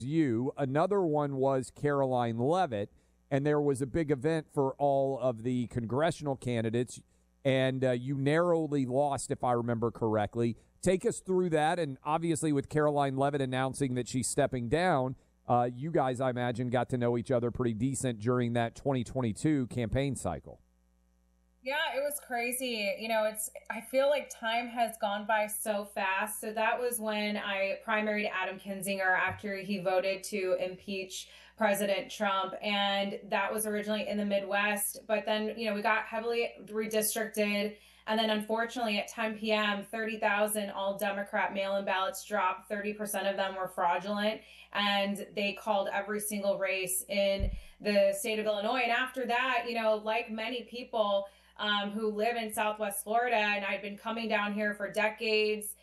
you. Another one was Caroline Leavitt, and there was a big event for all of the congressional candidates, and you narrowly lost, if I remember correctly. Take us through that, and obviously with Caroline Leavitt announcing that she's stepping down, you guys, I imagine, got to know each other pretty decent during that 2022 campaign cycle. Yeah, it was crazy. I feel like time has gone by so fast. So that was when I primaried Adam Kinzinger after he voted to impeach President Trump. And that was originally in the Midwest. But then, we got heavily redistricted. And then unfortunately at 10 p.m., 30,000 all Democrat mail-in ballots dropped. 30% of them were fraudulent. And they called every single race in the state of Illinois. And after that, like many people, who live in Southwest Florida, and I'd been coming down here for decades.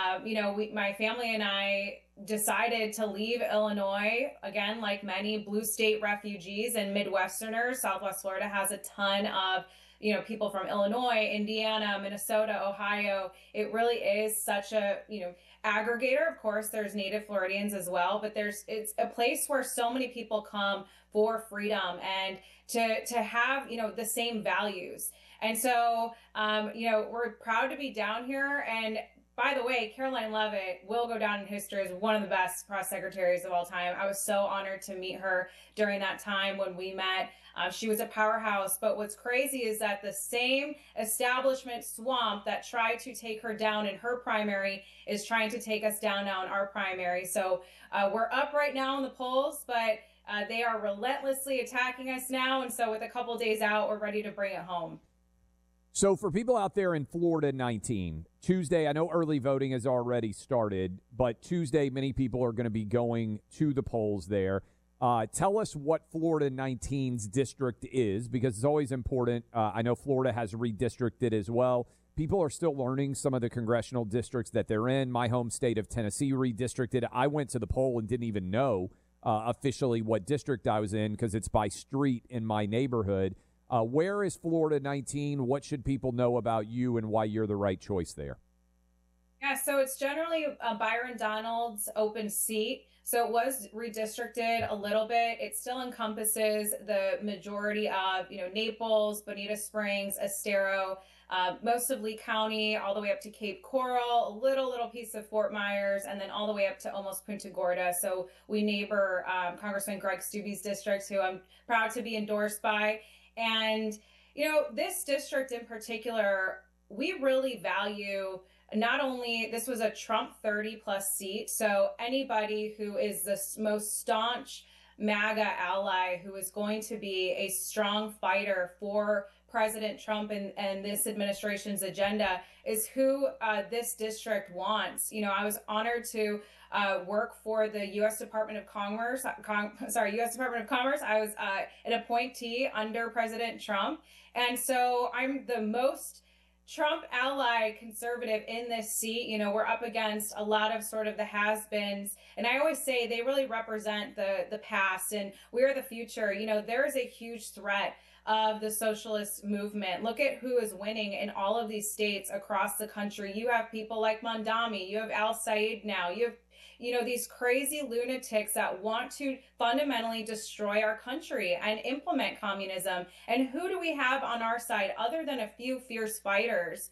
My family and I decided to leave Illinois, again, like many blue state refugees and Midwesterners. Southwest Florida has a ton of people from Illinois, Indiana, Minnesota, Ohio. It really is such a, aggregator. Of course, there's native Floridians as well, but it's a place where so many people come for freedom and to have, the same values. And so, we're proud to be down here. And by the way, Caroline Leavitt will go down in history as one of the best press secretaries of all time. I was so honored to meet her during that time when we met. She was a powerhouse. But what's crazy is that the same establishment swamp that tried to take her down in her primary is trying to take us down now in our primary. So we're up right now in the polls, but they are relentlessly attacking us now. And so with a couple days out, we're ready to bring it home. So for people out there in Florida 19, Tuesday, I know early voting has already started, but Tuesday, many people are going to be going to the polls there. Tell us what Florida 19's district is, because it's always important. I know Florida has redistricted as well. People are still learning some of the congressional districts that they're in. My home state of Tennessee redistricted. I went to the poll and didn't even know officially what district I was in because it's by street in my neighborhood. Where is Florida 19? What should people know about you and why you're the right choice there? Yeah, so it's generally Byron Donald's open seat. So it was redistricted a little bit. It still encompasses the majority of, Naples, Bonita Springs, Estero, most of Lee County, all the way up to Cape Coral, a little piece of Fort Myers, and then all the way up to almost Punta Gorda. So we neighbor Congressman Greg Stubbe's district, who I'm proud to be endorsed by. And, this district in particular, we really value not only, this was a Trump 30 plus seat. So anybody who is the most staunch MAGA ally who is going to be a strong fighter for President Trump and this administration's agenda is who this district wants. I was honored to work for the U.S. Department of Commerce. U.S. Department of Commerce. I was an appointee under President Trump. And so I'm the most Trump ally conservative in this seat. We're up against a lot of sort of the has-beens. And I always say they really represent the past and we're the future. There is a huge threat of the socialist movement. Look at who is winning in all of these states across the country. You have people like Mondami. You have Al Said now. You have these crazy lunatics that want to fundamentally destroy our country and implement communism. And who do we have on our side other than a few fierce fighters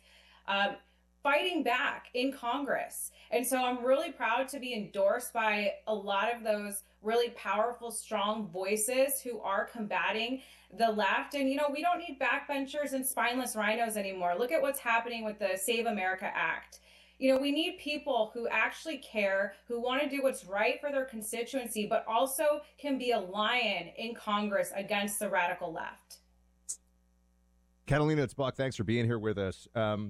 fighting back in Congress? And so I'm really proud to be endorsed by a lot of those really powerful, strong voices who are combating the left. And, we don't need backbenchers and spineless rhinos anymore. Look at what's happening with the Save America Act. We need people who actually care, who want to do what's right for their constituency, but also can be a lion in Congress against the radical left. Catalina, it's Buck. Thanks for being here with us. I'm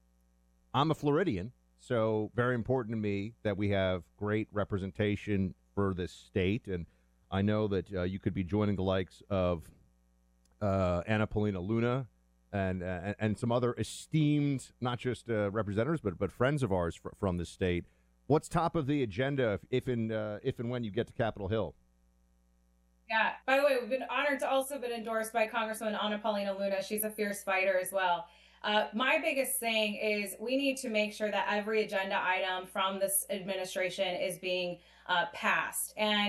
a Floridian, so very important to me that we have great representation for this state. And I know that you could be joining the likes of Anna Paulina Luna and some other esteemed, not just representatives, but friends of ours from the state. What's top of the agenda if and when you get to Capitol Hill? Yeah. By the way, we've been honored to also been endorsed by Congresswoman Anna Paulina Luna. She's a fierce fighter as well. My biggest thing is we need to make sure that every agenda item from this administration is being passed. And